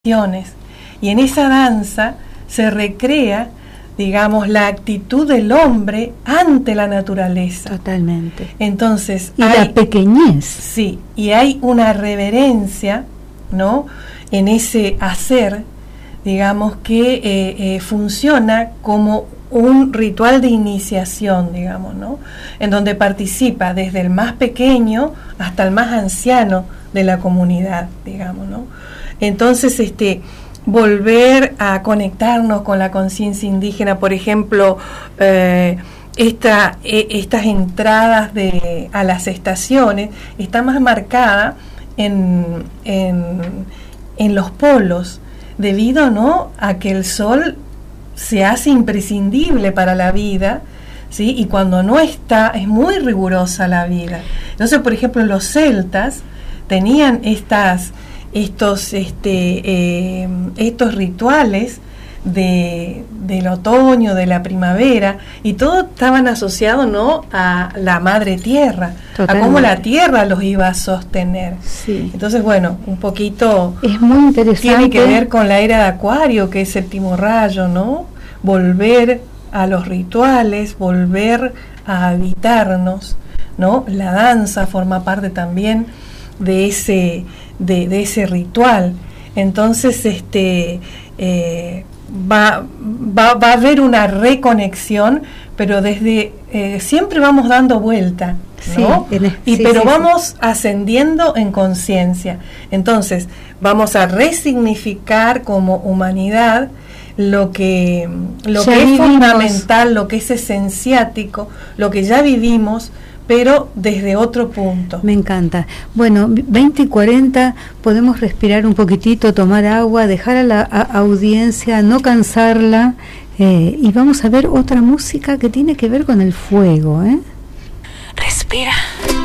y en esa danza se recrea, digamos, la actitud del hombre ante la naturaleza. Totalmente. Entonces, y la pequeñez. Sí, y hay una reverencia, ¿no?, en ese hacer, digamos, que funciona como un ritual de iniciación, digamos, ¿no?, en donde participa desde el más pequeño hasta el más anciano de la comunidad, digamos, ¿no? Entonces, volver a conectarnos con la conciencia indígena, por ejemplo, estas entradas a las estaciones está más marcada en los polos, debido, ¿no?, a que el sol se hace imprescindible para la vida, ¿sí?, y cuando no está es muy rigurosa la vida. Entonces, por ejemplo, los celtas tenían estos rituales del otoño, de la primavera, y todo estaban asociados, ¿no?, a la madre tierra. Totalmente. A cómo la tierra los iba a sostener. Sí. Entonces, bueno, un poquito es muy interesante. Tiene que ver con la era de Acuario, que es séptimo rayo, ¿no? Volver a los rituales, volver a habitarnos, ¿no? La danza forma parte también de ese ritual. Entonces, va a haber una reconexión, pero desde siempre vamos dando vuelta, ¿no? Pero vamos ascendiendo en conciencia. Entonces, vamos a resignificar como humanidad lo que es fundamental, lo que es esenciático, lo que ya vivimos, pero desde otro punto. Me encanta. Bueno, 20 y 40, podemos respirar un poquitito, tomar agua, dejar a la audiencia, no cansarla, y vamos a ver otra música que tiene que ver con el fuego, ¿eh? Respira.